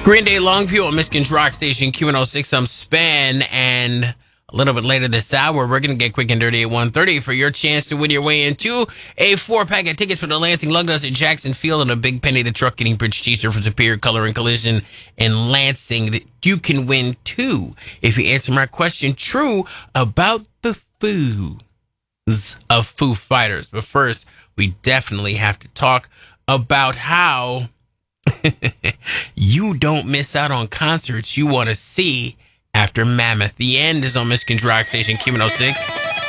Green Day Longview on Michigan's Rock Station Q106. I'm Span, and a little bit later this hour, we're going to get quick and dirty at 1:30 for your chance to win your way into a 4-pack of tickets for the Lansing Lugnuts at Jackson Field and a Big Penny the Truck Getting Bridge t-shirt for Superior Color and Collision in Lansing that you can win too if you answer my question true about the foods of Foo Fighters. But first, we definitely have to talk about how you don't miss out on concerts you want to see after Mammoth. The End is on Michigan's Rock Station Q106.